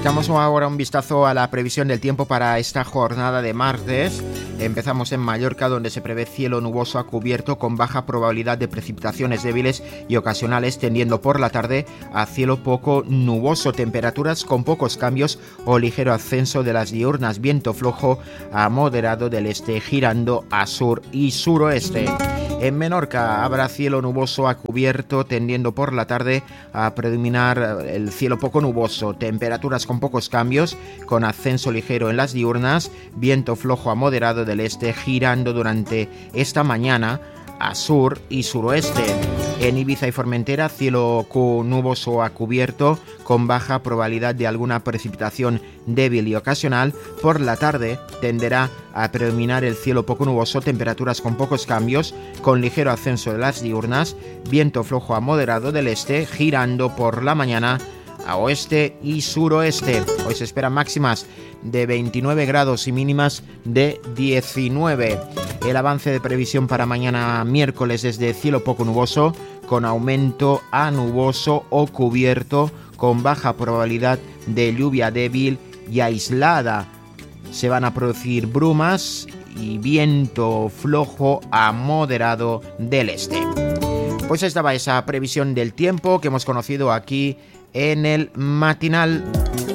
Echamos ahora un vistazo a la previsión del tiempo para esta jornada de martes. Empezamos en Mallorca, donde se prevé cielo nuboso a cubierto con baja probabilidad de precipitaciones débiles y ocasionales, tendiendo por la tarde a cielo poco nuboso. Temperaturas con pocos cambios o ligero ascenso de las diurnas. Viento flojo a moderado del este, girando a sur y suroeste. En Menorca habrá cielo nuboso a cubierto, tendiendo por la tarde a predominar el cielo poco nuboso. Temperaturas con pocos cambios, con ascenso ligero en las diurnas. Viento flojo a moderado del este, girando durante esta mañana a sur y suroeste. En Ibiza y Formentera, cielo nuboso a cubierto, con baja probabilidad de alguna precipitación débil y ocasional. Por la tarde tenderá a predominar el cielo poco nuboso, temperaturas con pocos cambios, con ligero ascenso de las diurnas. Viento flojo a moderado del este, girando por la mañana a oeste y suroeste. Hoy se esperan máximas de 29 grados y mínimas de 19. El avance de previsión para mañana miércoles es de cielo poco nuboso, con aumento a nuboso o cubierto, con baja probabilidad de lluvia débil y aislada. Se van a producir brumas y viento flojo a moderado del este. Pues estaba esa previsión del tiempo que hemos conocido aquí en el matinal.